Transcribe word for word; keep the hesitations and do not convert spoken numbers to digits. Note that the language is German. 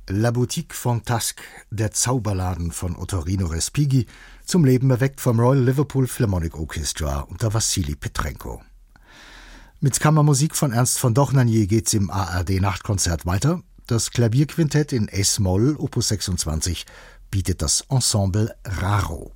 La Boutique Fantasque, der Zauberladen von Ottorino Respighi, zum Leben erweckt vom Royal Liverpool Philharmonic Orchestra unter Wassili Petrenko. Mit Kammermusik von Ernst von Dohnanyi geht's im A R D-Nachtkonzert weiter. Das Klavierquintett in Es-Moll, Opus sechsundzwanzig, bietet das Ensemble Raro.